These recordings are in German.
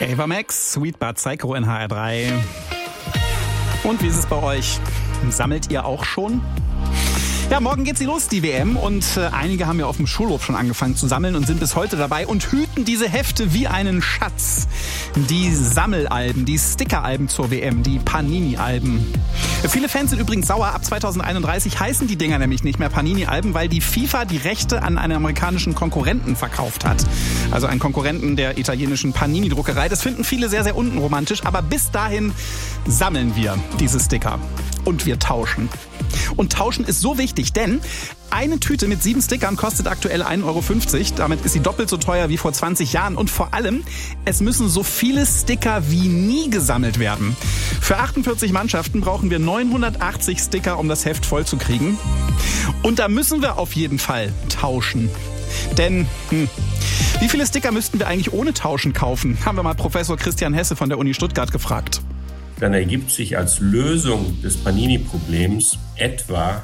Ava Max, Sweet But Psycho in HR3. Und wie ist es bei euch? Sammelt ihr auch schon? Ja, morgen geht sie los, die WM. Und einige haben ja auf dem Schulhof schon angefangen zu sammeln und sind bis heute dabei und hüten diese Hefte wie einen Schatz. Die Sammelalben, die Stickeralben zur WM, die Panini-Alben. Viele Fans sind übrigens sauer. Ab 2031 heißen die Dinger nämlich nicht mehr Panini-Alben, weil die FIFA die Rechte an einen amerikanischen Konkurrenten verkauft hat. Also einen Konkurrenten der italienischen Panini-Druckerei. Das finden viele sehr, sehr unromantisch. Aber bis dahin sammeln wir diese Sticker. Und wir tauschen. Und tauschen ist so wichtig, denn eine Tüte mit 7 Stickern kostet aktuell 1,50 Euro. Damit ist sie doppelt so teuer wie vor 20 Jahren. Und vor allem, es müssen so viele Sticker wie nie gesammelt werden. Für 48 Mannschaften brauchen wir 980 Sticker, um das Heft voll zu kriegen. Und da müssen wir auf jeden Fall tauschen. Denn wie viele Sticker müssten wir eigentlich ohne Tauschen kaufen? Haben wir mal Professor Christian Hesse von der Uni Stuttgart gefragt. Dann ergibt sich als Lösung des Panini-Problems etwa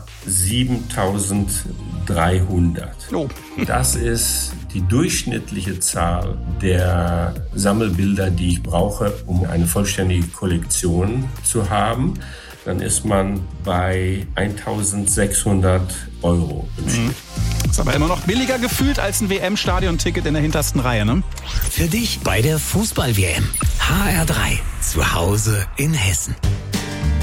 7300. Oh. Das ist die durchschnittliche Zahl der Sammelbilder, die ich brauche, um eine vollständige Kollektion zu haben. Dann ist man bei 1.600 € im Schnitt. Ist aber immer noch billiger gefühlt als ein WM-Stadion-Ticket in der hintersten Reihe, ne? Für dich bei der Fußball-WM. HR3. Zu Hause in Hessen.